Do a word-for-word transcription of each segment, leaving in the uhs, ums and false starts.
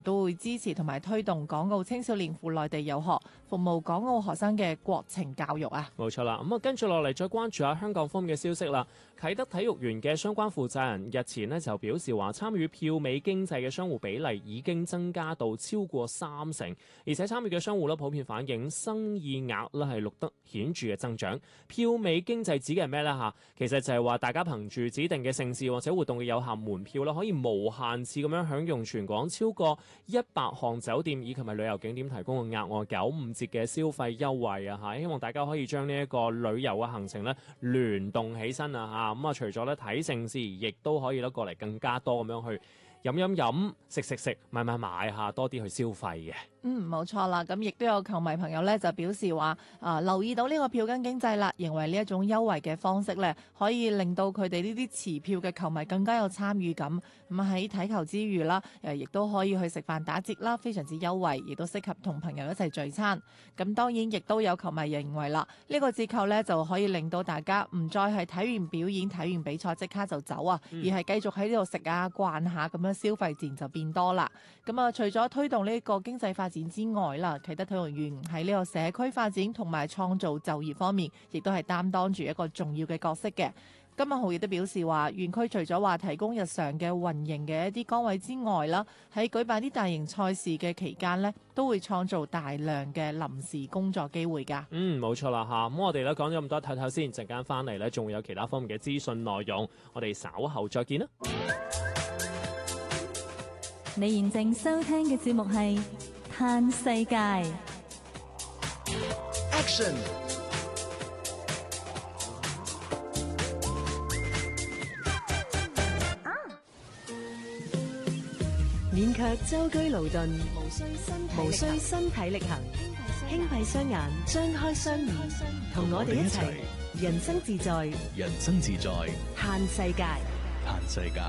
都會支持同埋推動港澳青少年赴內地遊學，服務港澳學生嘅國情教育啊。 冇錯啦，咁啊跟住落嚟再關注下香港方面嘅消息啦。啟德體育園嘅相關負責人日前呢就表示話，參與票美經濟嘅商戶比例已經增加到超過三成，而且參與嘅商戶呢普遍反映生意額呢係錄得顯著嘅增長。票美經濟指嘅係咩呢？嚇，其實就係話大家憑住指定嘅盛事或者活動嘅有效門票啦，可以無限次咁樣享用全港超過一百項酒店以及係旅遊景點提供嘅額外九五折嘅消費優惠啊！嚇，希望大家可以將呢一個旅遊嘅行程咧聯動起身啊！嚇，咁啊，除咗咧睇盛事，亦都可以咧過嚟更加多咁樣去飲飲飲、食食食、買買買下，多啲去消費嘅。 嗯，冇錯啦。咁亦都有球迷朋友咧就表示話，啊留意到呢個票根經濟啦，認為呢一種優惠嘅方式咧，可以令到佢哋呢啲持票嘅球迷更加有參與感。咁喺睇球之餘啦，誒亦都可以去食飯打折啦，非常之優惠，亦都適合同朋友一齊聚餐。咁當然亦都有球迷認為啦，呢個折扣咧就可以令到大家唔再係睇完表演、睇完比賽即刻就走啊， 嗯、 而係繼續喺呢度食啊、逛下咁樣消費自然就變多啦。咁啊，除咗推動呢個經濟發展之外啦，啟德體育園喺呢個社區發展同埋創造就業方面，亦都係擔當住一個重要嘅角色嘅。金文豪亦都表示話，園區除咗話提供日常嘅運營嘅一啲崗位之外啦，喺舉辦啲大型賽事嘅期間呢，都會創造大量嘅臨時工作機會㗎。 嗯，冇錯啦嚇。咁我哋咧講咗咁多，睇睇先，陣間翻嚟呢，仲會有其他方面嘅資訊內容，我哋稍後再見啦。 你現正收聽嘅節目係《嘆世界》 Action。 勉強舟車勞頓，無需身無需身體力行，輕閉雙眼，張開雙耳，同我哋一齊人生自在， 人生自在， 嘆世界， 嘆世界。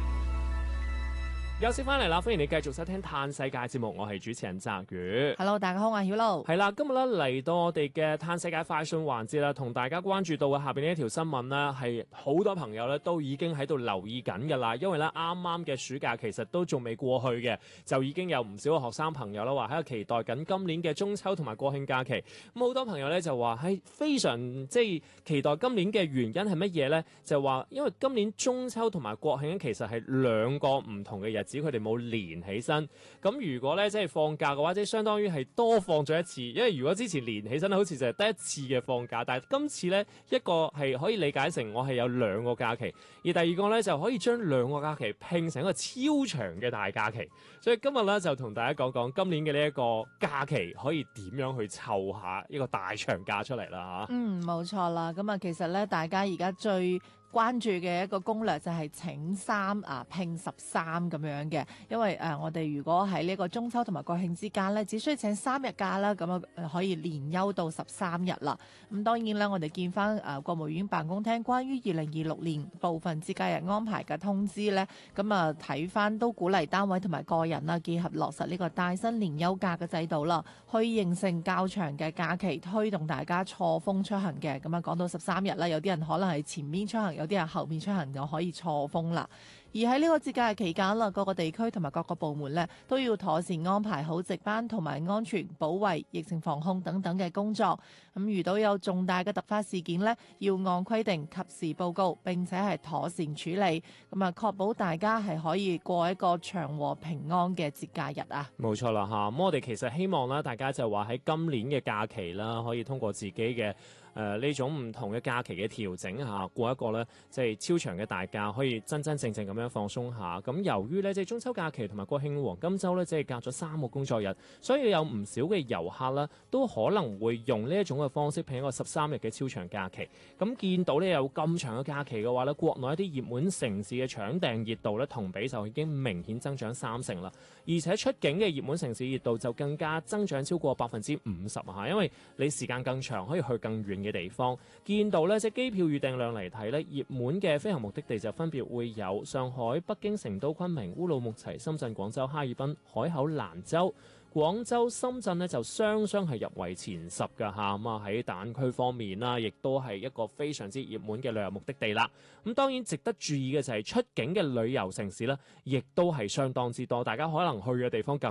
休息翻嚟啦，歡迎你繼續收聽《嘆世界》節目，我係主持人澤宇。 Hello， 大家好，我係曉露。係啦，今日咧嚟到我哋嘅《嘆世界快訊》環節啦，同大家關注到嘅下邊呢一條新聞呢，係好多朋友咧都已經喺度留意緊㗎啦，因為咧啱啱嘅暑假其實都仲未過去嘅，就已經有唔少嘅學生朋友啦話喺度期待緊今年嘅中秋同埋國慶假期。咁好多朋友咧就話係非常即係期待今年嘅原因係乜嘢呢？就話因為今年中秋同埋國慶其實係兩個唔同嘅日子。佢哋冇連起身，咁如果咧即係放假嘅話，即係相當於係多放咗一次。因為如果之前連起身好似就係得一次嘅放假，但係今次咧一個係可以理解成我係有兩個假期，而第二個咧就可以將兩個假期拼成一個超長嘅大假期。所以今日咧就同大家講講今年嘅呢一個假期可以點樣去湊下一個大長假出嚟啦嚇。 嗯，冇錯啦。咁啊，其實咧大家而家最關注嘅一個攻略就係請三啊拼十三咁樣嘅，因為誒、呃、我哋如果喺呢個中秋同埋國慶之間咧，只需要請三日假啦，咁啊可以連休到十三日啦。咁當然啦，我哋見翻誒、呃、國務院辦公廳關於二零二六年部分節假日安排嘅通知咧，咁啊睇翻都鼓勵單位同埋個人啦，結合落實呢個帶薪年休假嘅制度啦，去形成較長嘅假期，推動大家錯峰出行嘅。咁啊講到十三日啦，有啲人可能係前面出行，有啲人後面出行就可以錯峰啦。而喺呢個節假日期間啦，各個地區同埋各個部門呢都要妥善安排好值班同埋安全保衛、疫情防控等等嘅工作。咁遇到有重大嘅突發事件呢，要按規定及時報告，並且係妥善處理，咁啊確保大家係可以過一個祥和平安嘅節假日啊！ 冇錯啦嚇，咁我哋其實希望啦，大家就話喺今年嘅假期啦，可以通過自己嘅誒呢種唔同嘅假期嘅調整下，過一個咧即係超長嘅大假，可以真真正正咁樣放鬆下。咁由於咧即係中秋假期同埋國慶黃金週咧，即係隔咗三個工作日，所以有唔少嘅遊客啦，都可能會用呢一種嘅方式拼一個十三日嘅超長假期。咁見到咧有咁長嘅假期嘅話咧，國內一啲熱門城市嘅搶訂熱度咧同比就已經明顯增長三成啦。而且出境嘅熱門城市熱度就更加增長超過百分之五十啊！因為你時間更長，可以去更遠嘅地方。見到呢，即係機票預訂量嚟睇呢，熱門嘅飛行目的地就分別會有上海、北京、成都、昆明、烏魯木齊、深圳、廣州、哈爾濱、海口、蘭州。廣州、深圳呢就雙雙係入圍前十㗎嚇，咁啊喺大灣區方面啦，亦都係一個非常之熱門嘅旅遊目的地啦。咁當然值得注意嘅就係出境嘅旅遊城市呢，亦都係相當之多，大家可能去嘅地方更